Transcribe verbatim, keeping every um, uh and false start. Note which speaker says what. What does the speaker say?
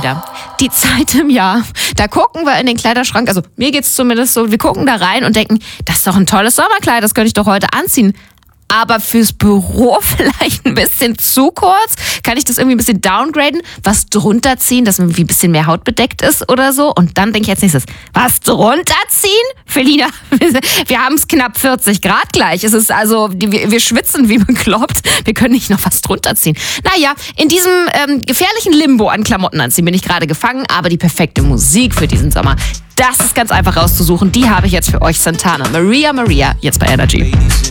Speaker 1: wieder. Die Zeit im Jahr. Da gucken wir in den Kleiderschrank, also mir geht's zumindest so, wir gucken da rein und denken, das ist doch ein tolles Sommerkleid, das könnte ich doch heute anziehen. Aber fürs Büro vielleicht ein bisschen zu kurz. Kann ich das irgendwie ein bisschen downgraden? Was drunter ziehen, dass irgendwie ein bisschen mehr Haut bedeckt ist oder so? Und dann denke ich als nächstes, was drunter ziehen? Felina, wir haben es knapp vierzig Grad gleich. Es ist also, wir, wir schwitzen wie bekloppt. Wir können nicht noch was drunter ziehen. Naja, in diesem ähm, gefährlichen Limbo an Klamotten anziehen bin ich gerade gefangen. Aber die perfekte Musik für diesen Sommer, das ist ganz einfach rauszusuchen. Die habe ich jetzt für euch, Santana. Maria Maria, jetzt bei Energy.